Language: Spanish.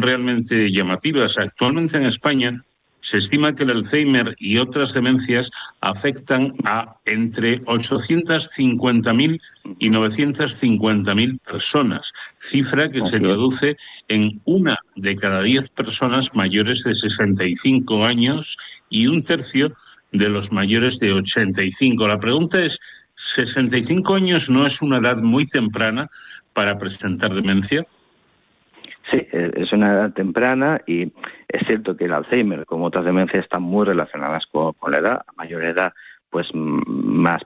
realmente llamativas. Actualmente en España se estima que el Alzheimer y otras demencias afectan a entre 850.000 y 950.000 personas, cifra que se traduce en 1 de cada 10 personas mayores de 65 años y 1/3 de los mayores de 85. La pregunta es, ¿65 años no es una edad muy temprana para presentar demencia? Sí, es una edad temprana y es cierto que el Alzheimer, como otras demencias, están muy relacionadas con la edad. A mayor edad, pues más